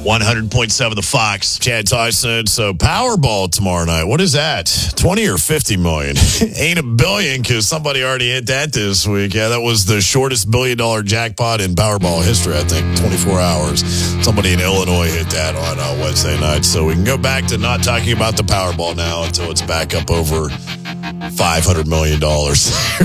100.7 The Fox. Chad Tyson. So Powerball tomorrow night. What is that? 20 or 50 million? Ain't a billion because somebody already hit that this week. Yeah, that was the shortest $1 billion jackpot in Powerball history, I think. 24 hours. Somebody in Illinois hit that on Wednesday night. So we can go back to not talking about the Powerball now until it's back up over $500 million.